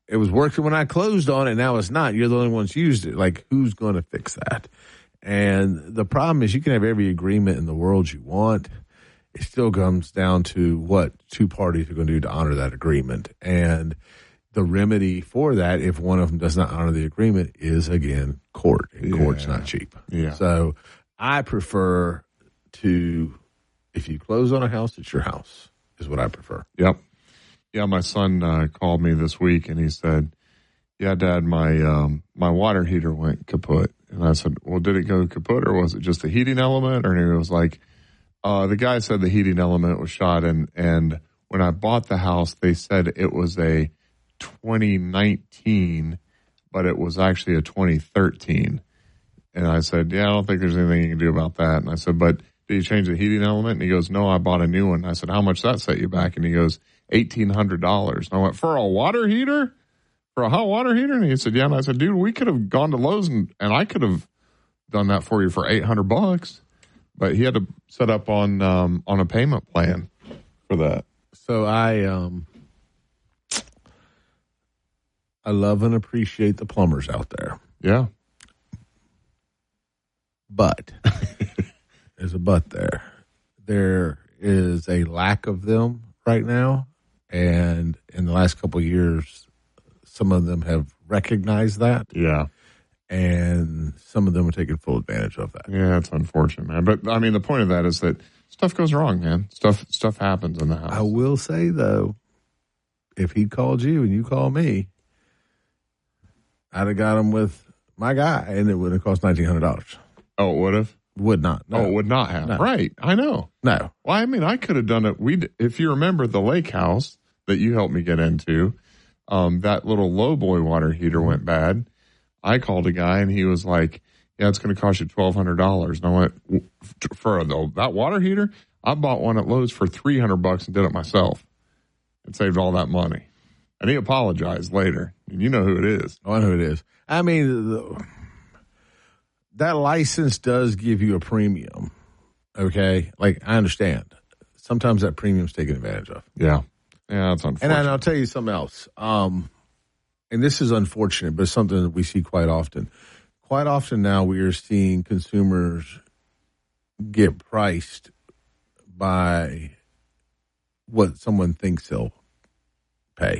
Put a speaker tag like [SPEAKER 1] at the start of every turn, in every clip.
[SPEAKER 1] it was working when I closed on it. Now it's not. You're the only ones used it. Like, who's going to fix that? And the problem is you can have every agreement in the world you want. It still comes down to what two parties are going to do to honor that agreement. And the remedy for that, if one of them does not honor the agreement, is, again, court. And court's not cheap.
[SPEAKER 2] Yeah.
[SPEAKER 1] So I prefer to, if you close on a house, it's your house, is what I prefer.
[SPEAKER 2] Yep. Yeah, my son called me this week, and he said, yeah, Dad, my water heater went kaput. And I said, well, did it go kaput, or was it just the heating element? Or he was like, the guy said the heating element was shot, and when I bought the house, they said it was a 2019, but it was actually a 2013. And I said, yeah, I don't think there's anything you can do about that. And I said, but did you change the heating element? And he goes, no, I bought a new one. I said, how much that set you back? And he goes, $1,800. And I went, for a water heater? For a hot water heater? And he said, yeah. And I said, dude, we could have gone to Lowe's and I could have done that for you for $800. But he had to set up on a payment plan for that.
[SPEAKER 1] So I love and appreciate the plumbers out there.
[SPEAKER 2] Yeah.
[SPEAKER 1] But there's a but there. There is a lack of them right now. And in the last couple of years, some of them have recognized that.
[SPEAKER 2] Yeah.
[SPEAKER 1] And some of them are taking full advantage of that.
[SPEAKER 2] Yeah, it's unfortunate, man. But, I mean, the point of that is that stuff goes wrong, man. Stuff happens in the house.
[SPEAKER 1] I will say, though, if he called you and you called me, I'd have got him with my guy, and it would have cost $1,900.
[SPEAKER 2] Oh, it would have?
[SPEAKER 1] Would not. No.
[SPEAKER 2] Oh, it would not have.
[SPEAKER 1] No.
[SPEAKER 2] Right. I know.
[SPEAKER 1] No.
[SPEAKER 2] Well, I mean, I could have done it. If you remember the lake house that you helped me get into, that little low boy water heater went bad. I called a guy, and he was like, yeah, it's going to cost you $1,200. And I went, for that water heater? I bought one at Lowe's for $300 and did it myself and saved all that money. And he apologized later. And you know who it is.
[SPEAKER 1] I know who it is. I mean, that license does give you a premium, okay? Like, I understand. Sometimes that premium's taken advantage of.
[SPEAKER 2] Yeah. Yeah, that's unfortunate.
[SPEAKER 1] And I'll tell you something else. And this is unfortunate, but it's something that we see quite often. Quite often now we are seeing consumers get priced by what someone thinks they'll pay.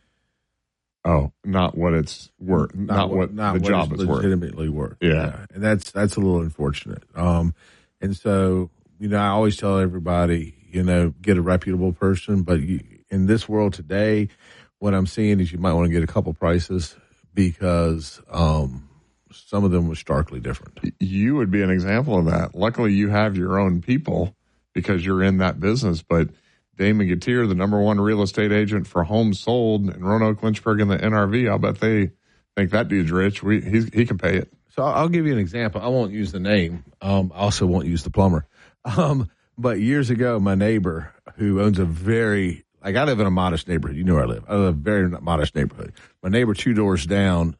[SPEAKER 2] Oh, not what it's worth. Not what the job is worth.
[SPEAKER 1] Legitimately worth.
[SPEAKER 2] Yeah.
[SPEAKER 1] And that's a little unfortunate. And so, I always tell everybody, get a reputable person. But in this world today, what I'm seeing is you might want to get a couple prices because some of them were starkly different.
[SPEAKER 2] You would be an example of that. Luckily, you have your own people because you're in that business. But Damon Gautier, the number one real estate agent for homes sold in Roanoke, Lynchburg, and the NRV, I'll bet they think that dude's rich. He can pay it.
[SPEAKER 1] So I'll give you an example. I won't use the name. I also won't use the plumber. But years ago, my neighbor, who owns a very, I live in a modest neighborhood. You know where I live. I live in a very modest neighborhood. My neighbor 2 doors down,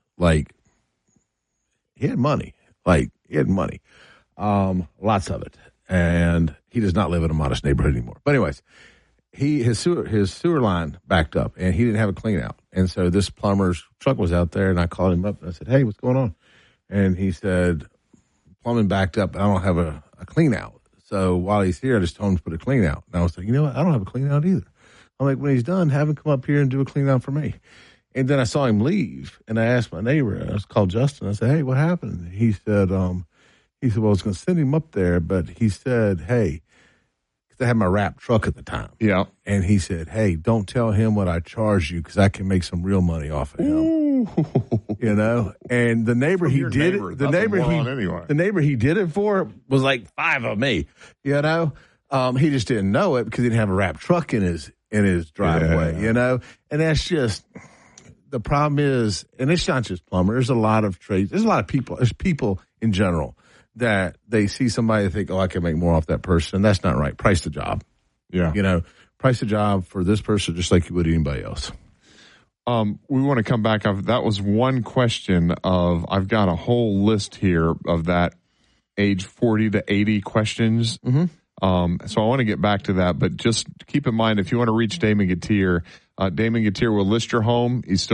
[SPEAKER 1] he had money. Lots of it. And he does not live in a modest neighborhood anymore. But anyways, his sewer line backed up, and he didn't have a clean out. And so this plumber's truck was out there, and I called him up, and I said, hey, what's going on? And he said, plumbing backed up, and I don't have a clean out. So while he's here, I just told him to put a clean out. And I was like, you know what? I don't have a clean out either. I'm like, when he's done, have him come up here and do a clean out for me. And then I saw him leave, and I asked my neighbor, I was called Justin. I said, hey, what happened? He said, well, I was going to send him up there, but he said, hey, because I had my wrap truck at the time.
[SPEAKER 2] Yeah.
[SPEAKER 1] And he said, hey, don't tell him what I charged you because I can make some real money off of him.
[SPEAKER 2] Ooh.
[SPEAKER 1] And the neighbor he did it, the neighbor he did it for was like 5 of me, he just didn't know it because he didn't have a wrap truck in his driveway, and that's just, the problem is, and it's not just plumbers, there's a lot of trades, there's a lot of people, there's people in general that they see somebody and think, oh, I can make more off that person. That's not right. Price the job.
[SPEAKER 2] Yeah.
[SPEAKER 1] Price the job for this person just like you would anybody else.
[SPEAKER 2] We want to come back. That was one question I've got a whole list here of that age 40 to 80 questions.
[SPEAKER 1] Mm-hmm.
[SPEAKER 2] So I want to get back to that, but just keep in mind, if you want to reach Damon Gautier will list your home. He's still